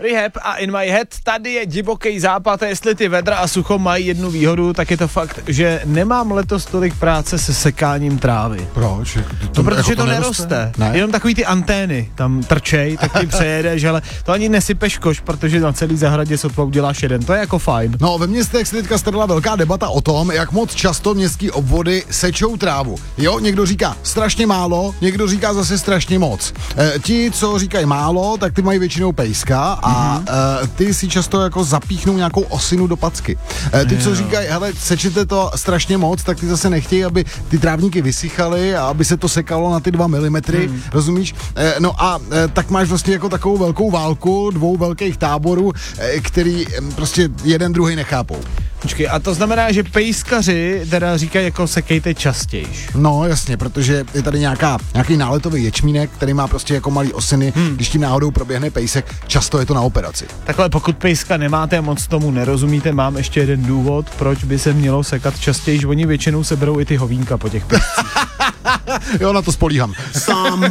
Rehab a In My Head, tady je divoký západ a jestli ty vedra a sucho mají jednu výhodu, tak je to fakt, že nemám letos tolik práce se sekáním trávy. Proč? Protože to neroste. Ne? Jenom takový ty antény tam trčej, tak ty přejedeš, ale to ani nesypeš koš, protože na celý zahradě sotva uděláš jeden. To je jako fajn. No, ve městech se teďka strhla velká debata o tom, jak moc často městský obvody sečou trávu. Jo, někdo říká strašně málo, někdo říká zase strašně moc. Ti, co říkají málo, tak ty mají většinou pejska a ty si často jako zapíchnou nějakou osinu do packy. Ty, co říkají, hele, sečete to strašně moc, tak ty zase nechtějí, aby ty trávníky vysychaly a aby se to sekalo na ty 2 milimetry, rozumíš? No a tak máš vlastně jako takovou velkou válku 2 velkých táborů, který prostě jeden druhý nechápou. Počkej, a to znamená, že pejskaři teda říkají jako sekejte častějš. No jasně, protože je tady nějaký náletový ječmínek, který má prostě jako malý osiny, když tím náhodou proběhne pejsek, často je to na operaci. Takhle pokud pejska nemáte a moc tomu nerozumíte, mám ještě jeden důvod, proč by se mělo sekat častějš, oni většinou seberou i ty hovínka po těch pejscích. Jo, na to spolíhám.